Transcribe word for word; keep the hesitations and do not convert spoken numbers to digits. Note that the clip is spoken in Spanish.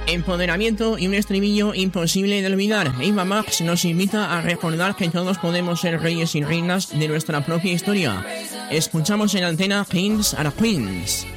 Empoderamiento y un estribillo imposible de olvidar. Ava Max nos invita a recordar que todos podemos ser reyes y reinas de nuestra propia historia. Escuchamos en antena Kings are Queens.